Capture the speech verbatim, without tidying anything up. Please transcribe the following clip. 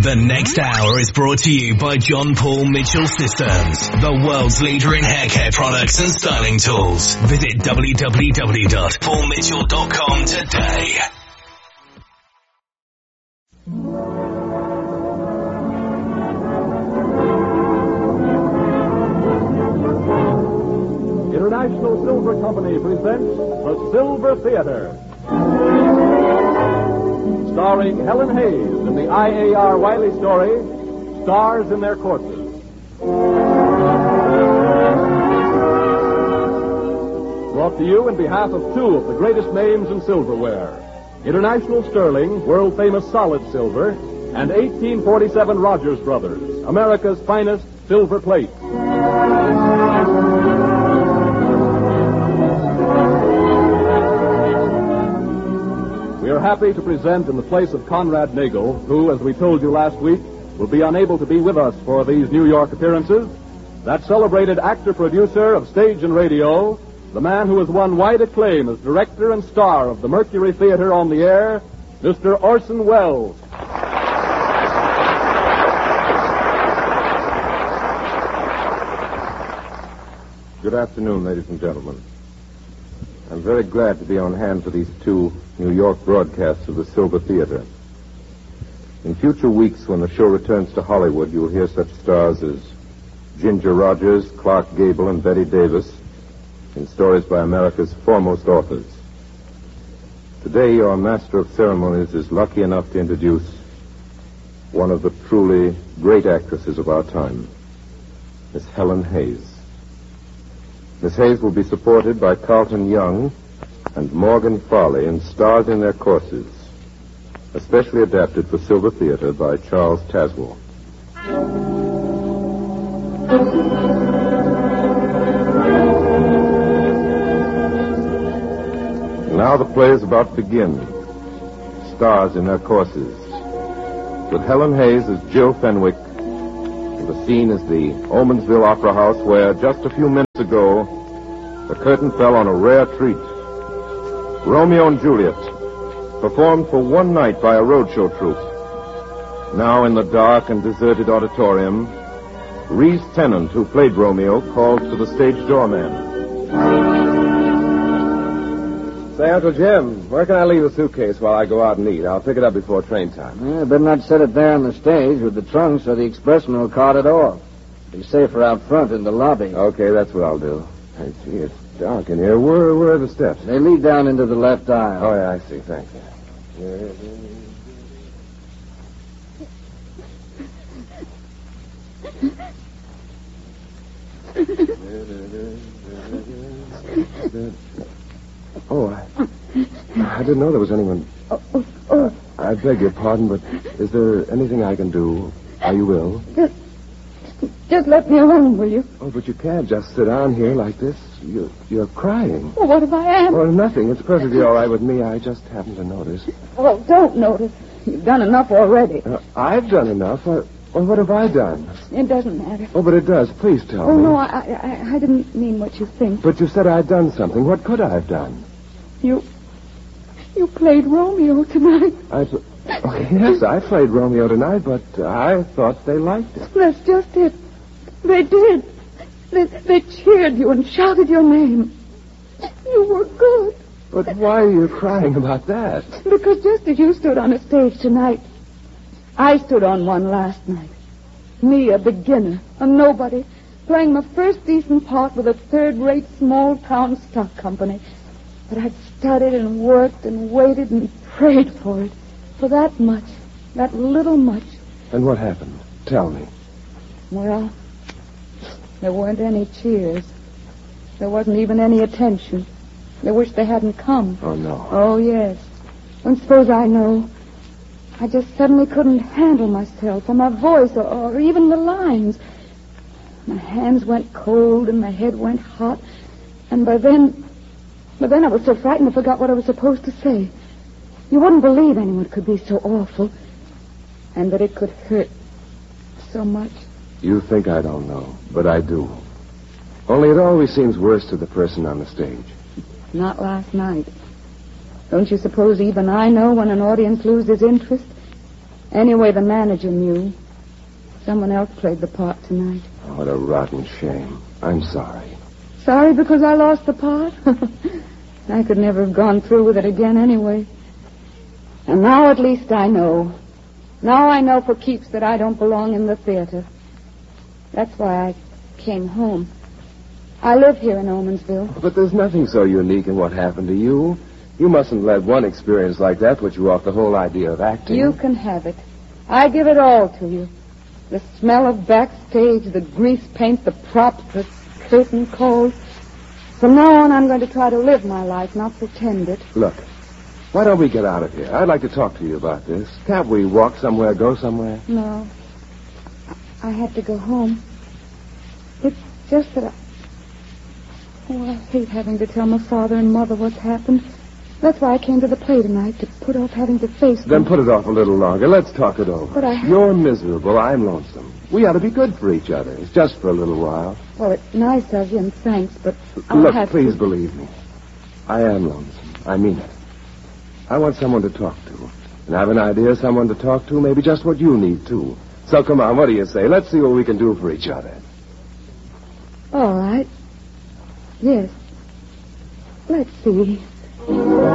The next hour is brought to you by John Paul Mitchell Systems, the world's leader in hair care products and styling tools. Visit w w w dot paul mitchell dot com today. International Silver Company presents The Silver Theater. Starring Helen Hayes in the I A R Wiley story, Stars in Their Courses. Brought to you in behalf of two of the greatest names in silverware, International Sterling, world-famous solid silver, and eighteen forty-seven Rogers Brothers, America's finest silver plate. We are happy to present in the place of Conrad Nagel, who, as we told you last week, will be unable to be with us for these New York appearances, that celebrated actor-producer of stage and radio, the man who has won wide acclaim as director and star of the Mercury Theater on the air, Mister Orson Welles. Good afternoon, ladies and gentlemen. I'm very glad to be on hand for these two New York broadcasts of the Silver Theater. In future weeks, when the show returns to Hollywood, you'll hear such stars as Ginger Rogers, Clark Gable, and Betty Davis in stories by America's foremost authors. Today, your master of ceremonies is lucky enough to introduce one of the truly great actresses of our time, Miss Helen Hayes. Miss Hayes will be supported by Carlton Young and Morgan Farley in Stars in Their Courses, especially adapted for Silver Theater by Charles Tazewell. Now the play is about to begin. Stars in Their Courses, with Helen Hayes as Jill Fenwick. The scene is the Omensville Opera House, where just a few minutes ago the curtain fell on a rare treat. Romeo and Juliet, performed for one night by a roadshow troupe. Now in the dark and deserted auditorium, Reese Tennant, who played Romeo, calls to the stage doorman. Say, Uncle Jim, where can I leave the suitcase while I go out and eat? I'll pick it up before train time. Yeah, better not set it there on the stage with the trunk so the expressman will cart it off. Be safer out front in the lobby. Okay, that's what I'll do. Hey, gee, it's dark in here. Where, where are the steps? They lead down into the left aisle. Oh, yeah, I see. Thanks. Oh, I, I didn't know there was anyone. Oh, oh, oh. I beg your pardon, but is there anything I can do? Are you ill? Just, just let me alone, will you? Oh, but you can't just sit down here like this. You're, you're crying. Well, what if I am? Oh, nothing. It's perfectly all right with me. I just happened to notice. Well, don't notice. You've done enough already. Uh, I've done enough. Uh, well, what have I done? It doesn't matter. Oh, but it does. Please tell oh, me. Oh, no, I, I, I didn't mean what you think. But you said I'd done something. What could I have done? You... You played Romeo tonight. I... Th- oh, yes, I played Romeo tonight, but I thought they liked it. That's just it. They did. They, they cheered you and shouted your name. You were good. But why are you crying about that? Because just as you stood on a stage tonight, I stood on one last night. Me, a beginner, a nobody, playing my first decent part with a third-rate small-town stock company. But I'd studied and worked and waited and prayed for it. For that much. That little much. And what happened? Tell me. Well, there weren't any cheers. There wasn't even any attention. They wished they hadn't come. Oh, no. Oh, yes. And suppose I know. I just suddenly couldn't handle myself or my voice or, or even the lines. My hands went cold and my head went hot. And by then... But then I was so frightened I forgot what I was supposed to say. You wouldn't believe anyone could be so awful. And that it could hurt so much. You think I don't know, but I do. Only it always seems worse to the person on the stage. Not last night. Don't you suppose even I know when an audience loses interest? Anyway, the manager knew. Someone else played the part tonight. Oh, what a rotten shame. I'm sorry. Sorry because I lost the part? I could never have gone through with it again anyway. And now at least I know. Now I know for keeps that I don't belong in the theater. That's why I came home. I live here in Omensville. But there's nothing so unique in what happened to you. You mustn't let one experience like that put you off the whole idea of acting. You can have it. I give it all to you. The smell of backstage, the grease paint, the props, the curtain calls. From now on, I'm going to try to live my life, not pretend it. Look, why don't we get out of here? I'd like to talk to you about this. Can't we walk somewhere, go somewhere? No. I have to go home. It's just that I... Oh, I hate having to tell my father and mother what's happened. That's why I came to the play tonight, to put off having to face them. Then put it off a little longer. Let's talk it over. But I have... You're miserable. I'm lonesome. We ought to be good for each other. It's just for a little while. Well, it's nice of you, and thanks, but I'll Look, have please to... believe me. I am lonesome. I mean it. I want someone to talk to. And I've an idea of someone to talk to, maybe just what you need, too. So come on, what do you say? Let's see what we can do for each other. All right. Yes. Let's see.